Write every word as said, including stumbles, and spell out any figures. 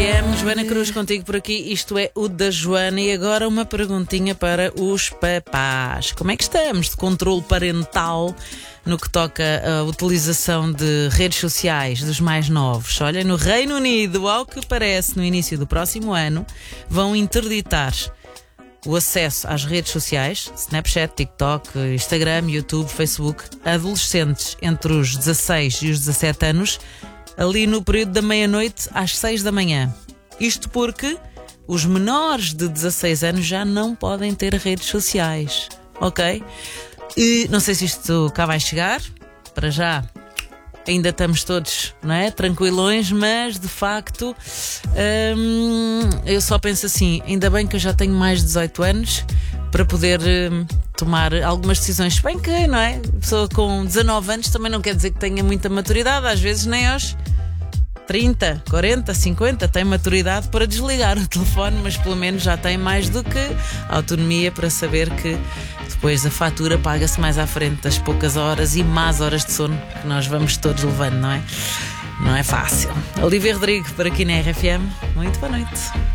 M, Joana Cruz contigo por aqui, isto é o da Joana. E agora uma perguntinha para os papás. Como é que estamos de controle parental no que toca à utilização de redes sociais dos mais novos? Olha, no Reino Unido, ao que parece, no início do próximo ano, vão interditar o acesso às redes sociais, Snapchat, TikTok, Instagram, YouTube, Facebook, a adolescentes entre os dezasseis e os dezassete anos, ali no período da meia-noite às seis da manhã. Isto porque os menores de dezasseis anos já não podem ter redes sociais, ok? E não sei se isto cá vai chegar, para já ainda estamos todos, não é, tranquilões, mas de facto hum, eu só penso assim, ainda bem que eu já tenho mais de dezoito anos para poder hum, tomar algumas decisões. Bem que, não é? Pessoa com dezanove anos também não quer dizer que tenha muita maturidade, às vezes nem aos trinta, quarenta, cinquenta tem maturidade para desligar o telefone, mas pelo menos já tem mais do que autonomia para saber que depois a fatura paga-se mais à frente das poucas horas e más horas de sono que nós vamos todos levando, não é? Não é fácil. Olivia Rodrigo, por aqui na R F M. Muito boa noite.